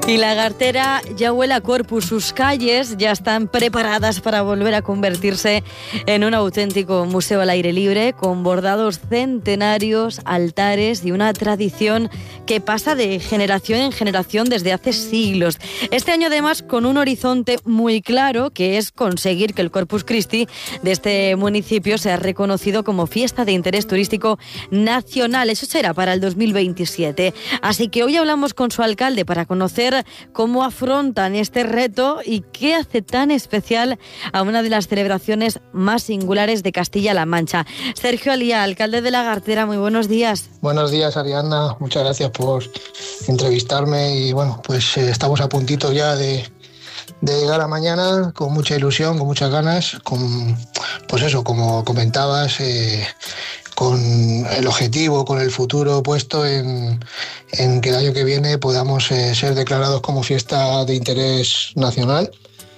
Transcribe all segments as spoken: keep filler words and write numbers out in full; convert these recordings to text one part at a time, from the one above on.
Y la Gartera ya huele a Corpus, sus calles ya están preparadas para volver a convertirse en un auténtico museo al aire libre, con bordados centenarios, altares y una tradición que pasa de generación en generación desde hace siglos. Este año además con un horizonte muy claro, que es conseguir que el Corpus Christi de este municipio sea reconocido como fiesta de interés turístico nacional. Eso será para el dos mil veintisiete. Así que hoy hablamos con su alcalde para conocer cómo afrontan este reto y qué hace tan especial a una de las celebraciones más singulares de Castilla-La Mancha. Sergio Alía, alcalde de la Gartera, muy buenos días. Buenos días, Ariadna, muchas gracias por entrevistarme y bueno, pues eh, estamos a puntito ya de, de llegar a mañana con mucha ilusión, con muchas ganas, con, pues eso, como comentabas, eh, con el objetivo, con el futuro puesto en, en que el año que viene podamos eh, ser declarados como fiesta de interés nacional.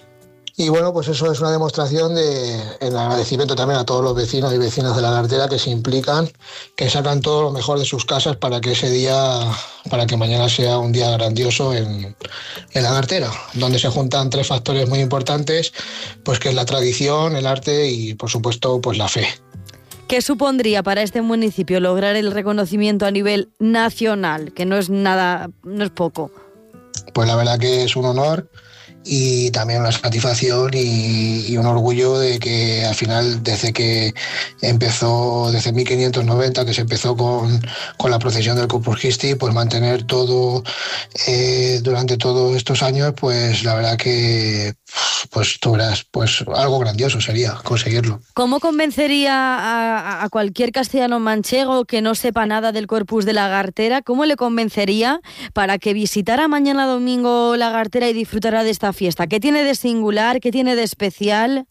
Y bueno, pues eso es una demostración de en agradecimiento también a todos los vecinos y vecinas de la Gartera que se implican, que sacan todo lo mejor de sus casas para que ese día, para que mañana sea un día grandioso en, en la Gartera, donde se juntan tres factores muy importantes, pues que es la tradición, el arte y por supuesto pues la fe. ¿Qué supondría para este municipio lograr el reconocimiento a nivel nacional, que no es nada, no es poco? Pues la verdad que es un honor y también una satisfacción y, y un orgullo de que al final, desde que empezó, desde mil quinientos noventa, que se empezó con, con la procesión del Corpus Christi, pues mantener todo eh, durante todos estos años, pues la verdad que pues tú verás, pues algo grandioso sería conseguirlo. ¿Cómo convencería a, a cualquier castellano manchego que no sepa nada del Corpus de la Gartera? ¿Cómo le convencería para que visitara mañana domingo la Gartera y disfrutara de esta fiesta? ¿Qué tiene de singular? ¿Qué tiene de especial?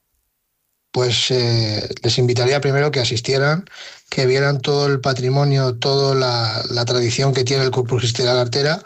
Pues eh, les invitaría primero que asistieran, que vieran todo el patrimonio, toda la, la tradición que tiene el Corpus Christi de la Gartera,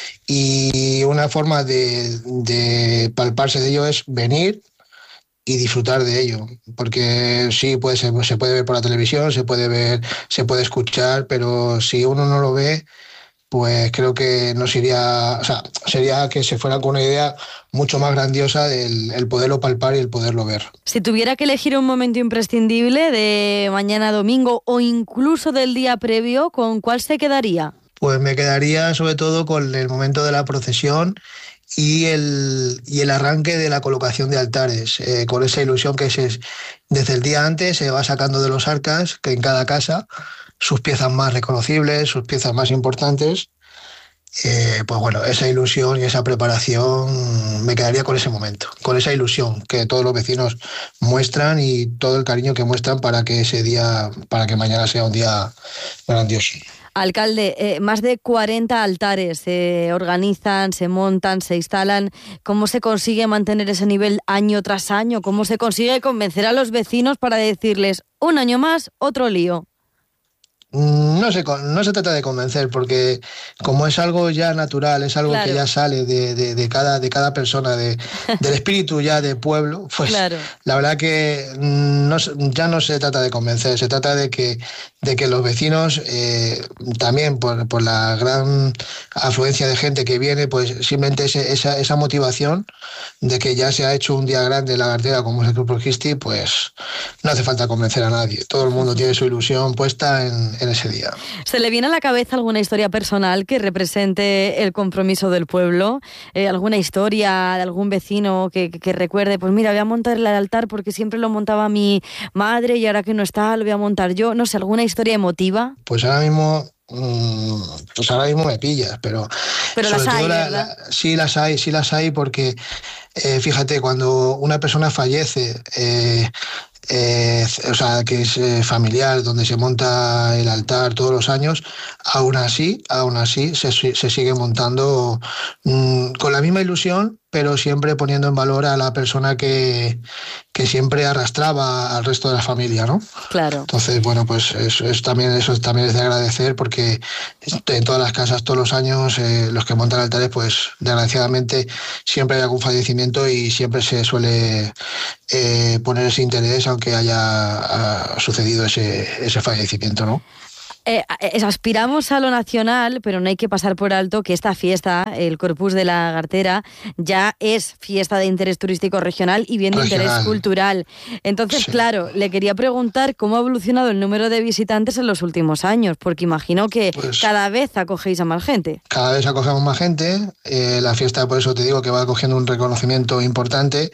y una forma de, de palparse de ello es venir y disfrutar de ello, porque sí, puede ser, se puede ver por la televisión, se puede ver, se puede escuchar, pero si uno no lo ve, pues creo que nos iría, o sea, sería que se fuera con una idea mucho más grandiosa del el poderlo palpar y el poderlo ver. Si tuviera que elegir un momento imprescindible de mañana domingo o incluso del día previo, ¿con cuál se quedaría? Pues me quedaría sobre todo con el momento de la procesión y el, y el arranque de la colocación de altares, eh, con esa ilusión que se, desde el día antes se va sacando de los arcas, que en cada casa sus piezas más reconocibles, sus piezas más importantes. Eh, pues bueno, esa ilusión y esa preparación, me quedaría con ese momento, con esa ilusión que todos los vecinos muestran y todo el cariño que muestran para que ese día, para que mañana sea un día grandioso. Alcalde, eh, más de cuarenta altares se organizan, se montan, se instalan. ¿Cómo se consigue mantener ese nivel año tras año? ¿Cómo se consigue convencer a los vecinos para decirles un año más, otro lío? No se, no se trata de convencer, porque como es algo ya natural, es algo claro. que ya sale de, de, de, cada, de cada persona, de, del espíritu ya del pueblo, pues claro. La verdad que no, ya no se trata de convencer, se trata de que, de que los vecinos, eh, también por, por la gran afluencia de gente que viene, pues simplemente ese, esa, esa motivación de que ya se ha hecho un día grande en la Gartera como es el Corpus Christi, pues no hace falta convencer a nadie, todo el mundo tiene su ilusión puesta en en ese día. ¿Se le viene a la cabeza alguna historia personal que represente el compromiso del pueblo? Eh, ¿Alguna historia de algún vecino que, que, que recuerde, pues mira, voy a montar el altar porque siempre lo montaba mi madre y ahora que no está lo voy a montar yo? No sé, ¿alguna historia emotiva? Pues ahora mismo... pues ahora mismo me pillas, pero, pero sobre las hay, todo la, la, sí las hay, sí las hay porque eh, fíjate, cuando una persona fallece, eh, eh, o sea, que es eh, familiar, donde se monta el altar todos los años, aún así, aún así se, se sigue montando mmm, con la misma ilusión, pero siempre poniendo en valor a la persona que, que siempre arrastraba al resto de la familia, ¿no? Claro. Entonces, bueno, pues es, es también, eso también es de agradecer, porque en todas las casas, todos los años, eh, los que montan altares, pues desgraciadamente siempre hay algún fallecimiento y siempre se suele eh, poner ese interés, aunque haya ha sucedido ese, ese fallecimiento, ¿no? Eh, eh, aspiramos a lo nacional, pero no hay que pasar por alto que esta fiesta, el Corpus de la Gartera, ya es fiesta de interés turístico regional y bien de Regional. interés cultural. Entonces, Sí. claro, le quería preguntar cómo ha evolucionado el número de visitantes en los últimos años, porque imagino que Pues- cada vez acogéis a más gente. Cada vez acogemos más gente, eh, la fiesta, por eso te digo que va cogiendo un reconocimiento importante.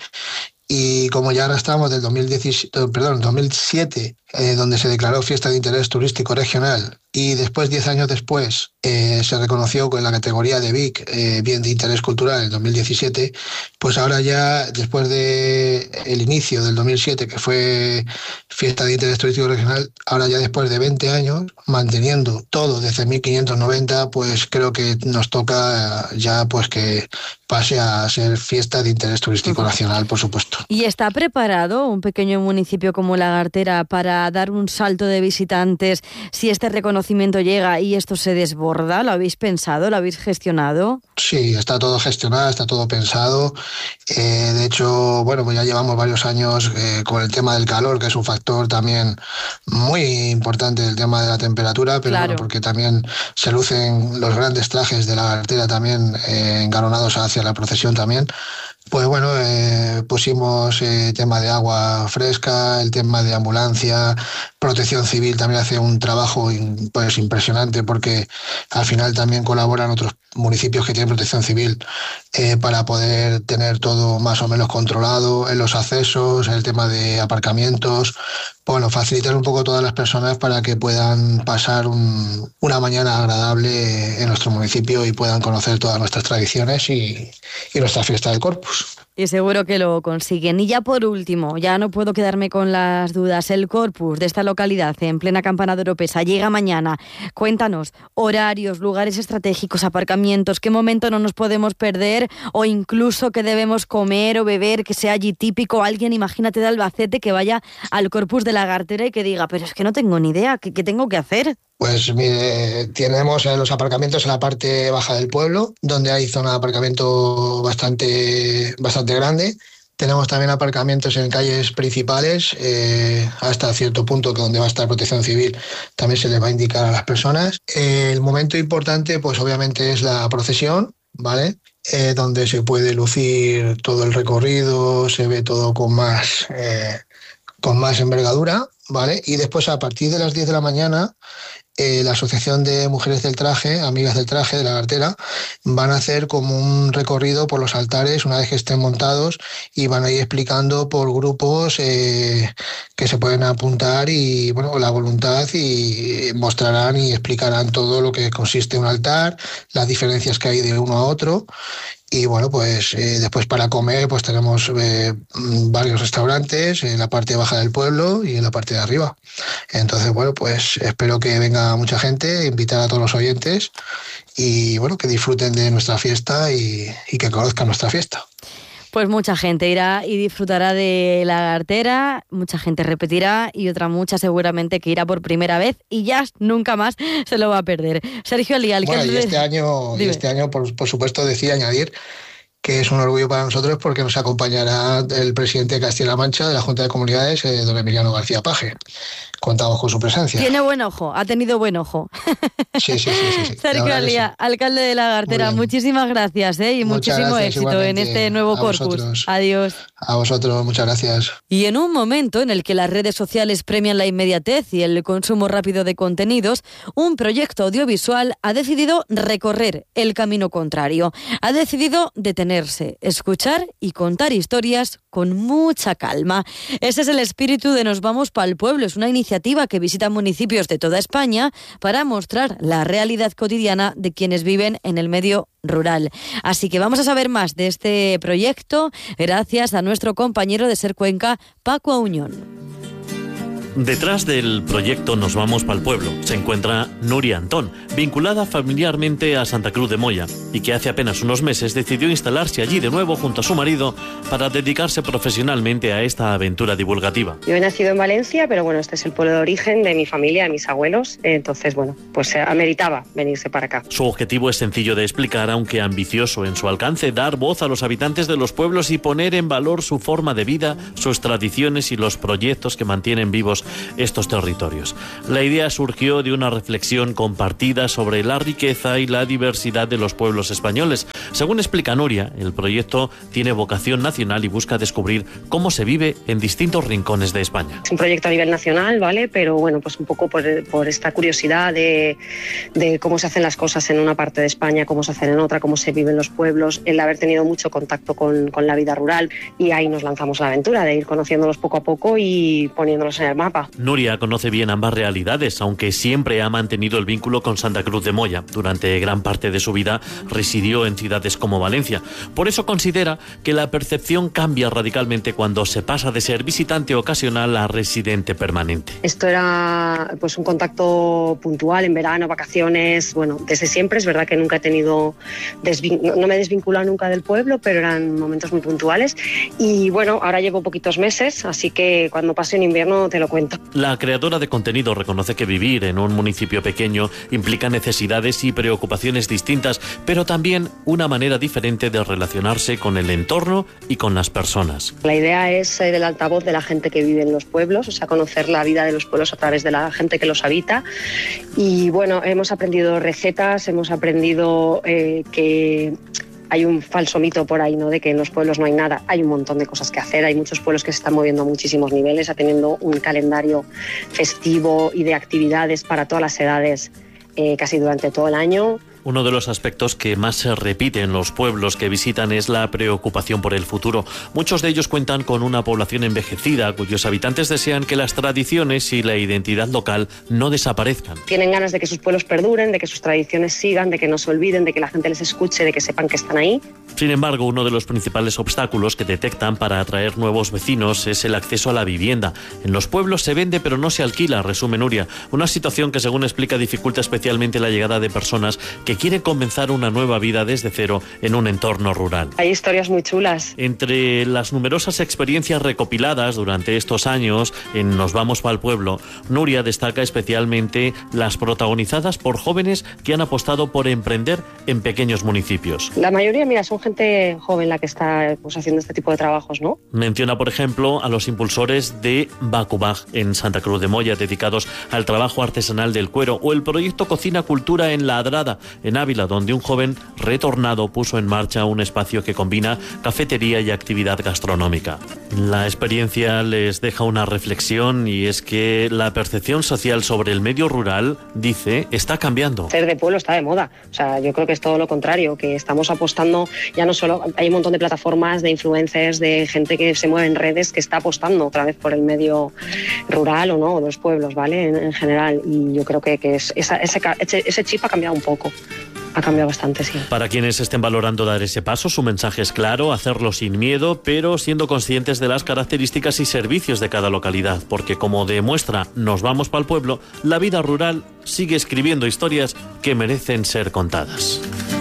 Y como ya ahora estamos del dos mil diecisiete, perdón, dos mil siete, eh, donde se declaró fiesta de interés turístico regional, y después, diez años después, eh, se reconoció con la categoría de B I C, eh, bien de interés cultural, en dos mil diecisiete, pues ahora ya, después de el inicio del dos mil siete, que fue fiesta de interés turístico regional, ahora ya después de veinte años, manteniendo todo desde mil quinientos noventa, pues creo que nos toca ya pues que pase a ser fiesta de interés turístico Ujú. nacional, por supuesto. ¿Y está preparado un pequeño municipio como La Gartera para dar un salto de visitantes si este reconocimiento llega y esto se desborda? ¿Lo habéis pensado? ¿Lo habéis gestionado? Sí, está todo gestionado, está todo pensado. Eh, de hecho, bueno, pues ya llevamos varios años eh, con el tema del calor, que es un factor también muy importante, el tema de la temperatura, pero Claro. bueno, porque también se lucen los grandes trajes de la Gartera también eh, engaronados hacia la procesión también. Pues bueno, eh, pusimos eh, tema de agua fresca, el tema de ambulancia, Protección Civil también hace un trabajo in- pues impresionante, porque al final también colaboran otros municipios que tienen Protección Civil eh, para poder tener todo más o menos controlado en los accesos, el tema de aparcamientos. Bueno, facilitar un poco a todas las personas para que puedan pasar un- una mañana agradable en nuestro municipio y puedan conocer todas nuestras tradiciones y, y nuestra fiesta del Corpus. Y seguro que lo consiguen. Y ya por último, ya no puedo quedarme con las dudas. El Corpus de esta localidad, en plena Campana de Oropesa, llega mañana. Cuéntanos, horarios, lugares estratégicos, aparcamientos, qué momento no nos podemos perder o incluso qué debemos comer o beber, que sea allí típico. Alguien, imagínate, de Albacete que vaya al Corpus de la Gartera y que diga, pero es que no tengo ni idea, ¿qué, qué tengo que hacer? Pues mire, tenemos eh, los aparcamientos en la parte baja del pueblo, donde hay zona de aparcamiento bastante, bastante grande. Tenemos también aparcamientos en calles principales, eh, hasta cierto punto que donde va a estar Protección Civil también se les va a indicar a las personas. Eh, el momento importante, pues obviamente es la procesión, ¿vale? Eh, donde se puede lucir todo el recorrido, se ve todo con más, eh, con más envergadura, ¿vale? Y después a partir de las diez de la mañana, eh, la Asociación de Mujeres del Traje, Amigas del Traje de la Gartera, van a hacer como un recorrido por los altares una vez que estén montados y van a ir explicando por grupos eh, que se pueden apuntar y bueno, la voluntad, y mostrarán y explicarán todo lo que consiste un altar, las diferencias que hay de uno a otro. Y bueno, pues eh, después para comer pues tenemos eh, varios restaurantes en la parte baja del pueblo y en la parte de arriba. Entonces, bueno, pues espero que venga mucha gente, invitar a todos los oyentes y bueno, que disfruten de nuestra fiesta y, y que conozcan nuestra fiesta. Pues mucha gente irá y disfrutará de la Gartera, mucha gente repetirá y otra mucha seguramente que irá por primera vez y ya nunca más se lo va a perder. Sergio Alí, alcalde... Bueno, y este año, y este año por, por supuesto, decía añadir que es un orgullo para nosotros porque nos acompañará el presidente de Castilla-La Mancha de la Junta de Comunidades, eh, don Emiliano García Paje. Contamos con su presencia. Tiene buen ojo, ha tenido buen ojo. Sí, sí, sí. sí, sí. Sergio Alía, sí. Alcalde de la Gartera, muchísimas gracias ¿eh? y muchas muchísimo gracias, éxito en este nuevo Corpus. Vosotros. Adiós. A vosotros, muchas gracias. Y en un momento en el que las redes sociales premian la inmediatez y el consumo rápido de contenidos, un proyecto audiovisual ha decidido recorrer el camino contrario. Ha decidido detenerse, escuchar y contar historias con mucha calma. Ese es el espíritu de Nos Vamos Pa'l Pueblo. Es una iniciativa que visita municipios de toda España para mostrar la realidad cotidiana de quienes viven en el medio rural. Así que vamos a saber más de este proyecto gracias a nuestro compañero de Ser Cuenca, Paco Auñón. Detrás del proyecto Nos Vamos Pa'l Pueblo se encuentra Nuria Antón, vinculada familiarmente a Santa Cruz de Moya y que hace apenas unos meses decidió instalarse allí de nuevo junto a su marido para dedicarse profesionalmente a esta aventura divulgativa. Yo he nacido en Valencia, pero bueno, este es el pueblo de origen de mi familia, de mis abuelos, entonces bueno, pues ameritaba venirse para acá. Su objetivo es sencillo de explicar, aunque ambicioso en su alcance: dar voz a los habitantes de los pueblos y poner en valor su forma de vida, sus tradiciones y los proyectos que mantienen vivos todos estos territorios. La idea surgió de una reflexión compartida sobre la riqueza y la diversidad de los pueblos españoles. Según explica Nuria, el proyecto tiene vocación nacional y busca descubrir cómo se vive en distintos rincones de España. Es un proyecto a nivel nacional, ¿vale? Pero bueno, pues un poco por, por esta curiosidad de, de cómo se hacen las cosas en una parte de España, cómo se hacen en otra, cómo se viven los pueblos, el haber tenido mucho contacto con, con la vida rural, y ahí nos lanzamos a la aventura de ir conociéndolos poco a poco y poniéndolos en el mapa. Nuria conoce bien ambas realidades, aunque siempre ha mantenido el vínculo con Santa Cruz de Moya. Durante gran parte de su vida residió en ciudades como Valencia. Por eso considera que la percepción cambia radicalmente cuando se pasa de ser visitante ocasional a residente permanente. Esto era pues un contacto puntual en verano, vacaciones, bueno, desde siempre. Es verdad que nunca he tenido, desvin- no me he desvinculado nunca del pueblo, pero eran momentos muy puntuales. Y bueno, ahora llevo poquitos meses, así que cuando pase un invierno te lo cuento. La creadora de contenido reconoce que vivir en un municipio pequeño implica necesidades y preocupaciones distintas, pero también una manera diferente de relacionarse con el entorno y con las personas. La idea es ser el altavoz de la gente que vive en los pueblos, o sea, conocer la vida de los pueblos a través de la gente que los habita. Y bueno, hemos aprendido recetas, hemos aprendido eh, que hay un falso mito por ahí, ¿no?, de que en los pueblos no hay nada. Hay un montón de cosas que hacer, hay muchos pueblos que se están moviendo a muchísimos niveles, teniendo un calendario festivo y de actividades para todas las edades eh, casi durante todo el año. Uno de los aspectos que más se repite en los pueblos que visitan es la preocupación por el futuro. Muchos de ellos cuentan con una población envejecida, cuyos habitantes desean que las tradiciones y la identidad local no desaparezcan. Tienen ganas de que sus pueblos perduren, de que sus tradiciones sigan, de que no se olviden, de que la gente les escuche, de que sepan que están ahí. Sin embargo, uno de los principales obstáculos que detectan para atraer nuevos vecinos es el acceso a la vivienda. En los pueblos se vende pero no se alquila, resume Nuria. Una situación que, según explica, dificulta especialmente la llegada de personas que quieren comenzar una nueva vida desde cero en un entorno rural. Hay historias muy chulas. Entre las numerosas experiencias recopiladas durante estos años en Nos vamos pa'l pueblo, Nuria destaca especialmente las protagonizadas por jóvenes que han apostado por emprender en pequeños municipios. La mayoría, mira, son gente joven la que está pues, haciendo este tipo de trabajos, ¿no? Menciona, por ejemplo, a los impulsores de Bacubag en Santa Cruz de Moya, dedicados al trabajo artesanal del cuero, o el proyecto Cocina Cultura en La Adrada, en Ávila, donde un joven retornado puso en marcha un espacio que combina cafetería y actividad gastronómica. La experiencia les deja una reflexión, y es que la percepción social sobre el medio rural, dice, está cambiando. Ser de pueblo está de moda. O sea, yo creo que es todo lo contrario, que estamos apostando, ya no solo, hay un montón de plataformas, de influencers, de gente que se mueve en redes, que está apostando otra vez por el medio rural o no, o de los pueblos, ¿vale? En, en general. Y yo creo que, que es, esa, ese, ese chip ha cambiado un poco. Ha cambiado bastante, sí. Para quienes estén valorando dar ese paso, su mensaje es claro: hacerlo sin miedo, pero siendo conscientes de las características y servicios de cada localidad, porque, como demuestra Nos vamos pa'l pueblo, la vida rural sigue escribiendo historias que merecen ser contadas.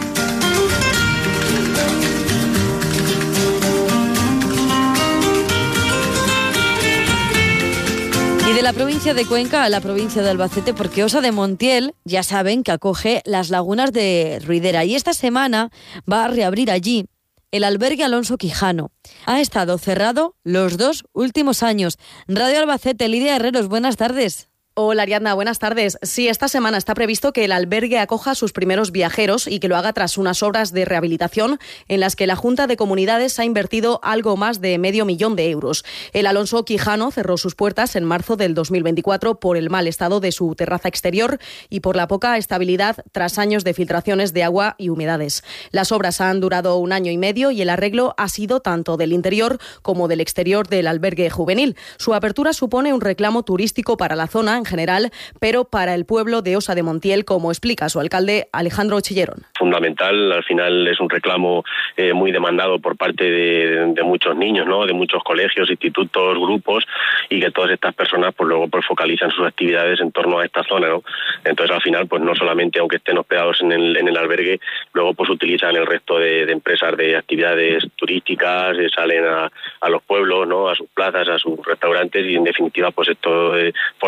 Y de la provincia de Cuenca a la provincia de Albacete, porque Osa de Montiel, ya saben que acoge las lagunas de Ruidera, y esta semana va a reabrir allí el albergue Alonso Quijano. Ha estado cerrado los dos últimos años. Radio Albacete, Lidia Herreros, buenas tardes. Hola Ariadna, buenas tardes. Sí, esta semana está previsto que el albergue acoja a sus primeros viajeros y que lo haga tras unas obras de rehabilitación en las que la Junta de Comunidades ha invertido algo más de medio millón de euros. El Alonso Quijano cerró sus puertas en marzo del dos mil veinticuatro por el mal estado de su terraza exterior y por la poca estabilidad tras años de filtraciones de agua y humedades. Las obras han durado un año y medio y el arreglo ha sido tanto del interior como del exterior del albergue juvenil. Su apertura supone un reclamo turístico para la zona en general, pero para el pueblo de Osa de Montiel, como explica su alcalde Alejandro Chillerón. Fundamental, al final es un reclamo eh, muy demandado por parte de, de muchos niños, ¿no?, de muchos colegios, institutos, grupos, y que todas estas personas pues luego pues focalizan sus actividades en torno a esta zona, ¿no? Entonces al final pues no solamente aunque estén hospedados en el, en el albergue, luego pues utilizan el resto de, de empresas de actividades turísticas, eh, salen a, a los pueblos, ¿no?, a sus plazas, a sus restaurantes, y en definitiva pues esto eh, fortalece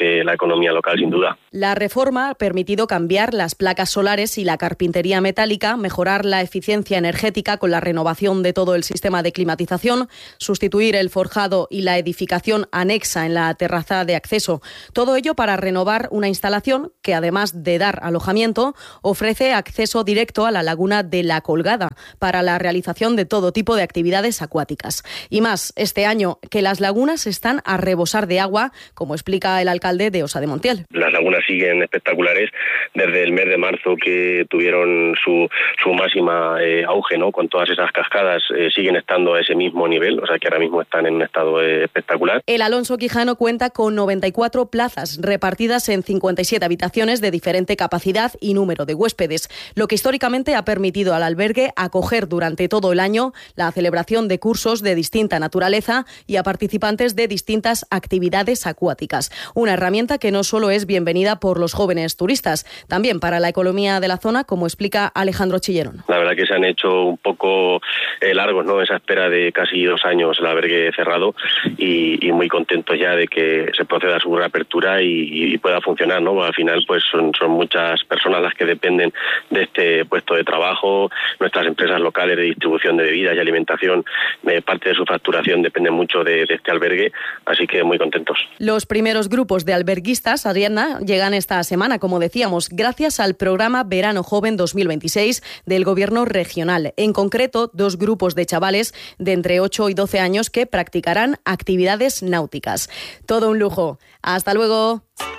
eh, la economía local, sin duda. La reforma ha permitido cambiar las placas solares y la carpintería metálica, mejorar la eficiencia energética con la renovación de todo el sistema de climatización, sustituir el forjado y la edificación anexa en la terraza de acceso. Todo ello para renovar una instalación que, además de dar alojamiento, ofrece acceso directo a la laguna de La Colgada para la realización de todo tipo de actividades acuáticas. Y más, este año que las lagunas están a rebosar de agua, como explica el alcalde de Osa de Montiel. Las lagunas siguen espectaculares desde el mes de marzo, que tuvieron su, su máxima eh, auge, ¿no? Con todas esas cascadas eh, siguen estando a ese mismo nivel, o sea que ahora mismo están en un estado eh, espectacular. El Alonso Quijano cuenta con noventa y cuatro plazas repartidas en cincuenta y siete habitaciones de diferente capacidad y número de huéspedes, lo que históricamente ha permitido al albergue acoger durante todo el año la celebración de cursos de distinta naturaleza y a participantes de distintas actividades acuáticas. Una herramienta que no solo es bienvenida por los jóvenes turistas, también para la economía de la zona, como explica Alejandro Chillerón. La verdad que se han hecho un poco eh, largos, ¿no? Esa espera de casi dos años el albergue cerrado y, y muy contentos ya de que se proceda a su reapertura y, y pueda funcionar, ¿no? Al final pues son, son muchas personas las que dependen de este puesto de trabajo. Nuestras empresas locales de distribución de bebidas y alimentación, eh, parte de su facturación depende mucho de, de este albergue, así que muy contentos. Los primeros grupos de alberguistas, Ariadna, llegan esta semana, como decíamos, gracias al programa Verano Joven dos mil veintiséis del Gobierno regional. En concreto, dos grupos de chavales de entre ocho y doce años que practicarán actividades náuticas. Todo un lujo. ¡Hasta luego!